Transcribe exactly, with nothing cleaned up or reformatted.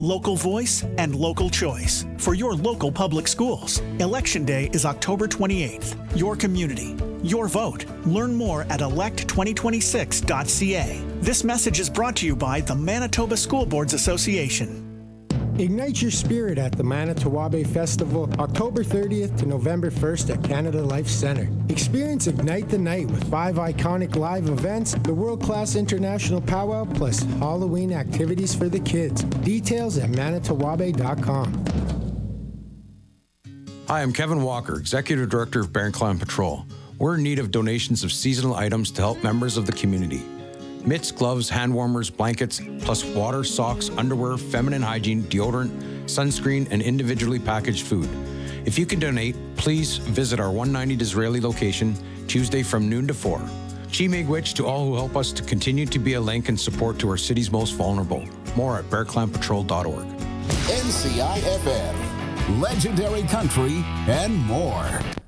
Local voice and local choice for your local public schools. Election Day is October twenty-eighth. Your community, your vote. Learn more at elect twenty twenty-six dot c a. This message is brought to you by the Manitoba School Boards Association. Ignite your spirit at the Manitowabe Festival, October thirtieth to November first at Canada Life Centre. Experience Ignite the Night with five iconic live events, the world-class international powwow, plus Halloween activities for the kids. Details at manitowabe dot com. Hi, I'm Kevin Walker, Executive Director of Bear Clan Patrol. We're in need of donations of seasonal items to help members of the community. Mitts, gloves, hand warmers, blankets, plus water, socks, underwear, feminine hygiene, deodorant, sunscreen, and individually packaged food. If you can donate, please visit our one ninety Disraeli location Tuesday from noon to four. Chi Miigwech to all who help us to continue to be a link and support to our city's most vulnerable. More at bear clan patrol dot org. N C I F M, legendary country, and more.